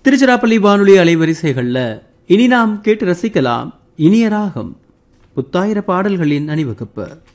திருச்சிராப்பள்ளி வானொலி அலைவரிசைகளில் இனி நாம் கேட்டு ரசிக்கலாம் இனிய ராகம் புத்தாயிர பாடல்களின் அணிவகுப்பு.